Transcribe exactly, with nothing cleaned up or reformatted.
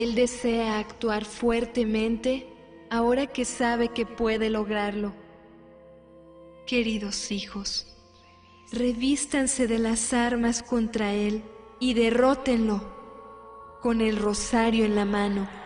Él desea actuar fuertemente ahora que sabe que puede lograrlo. Queridos hijos, revístanse de las armas contra Él y derrótenlo con el rosario en la mano.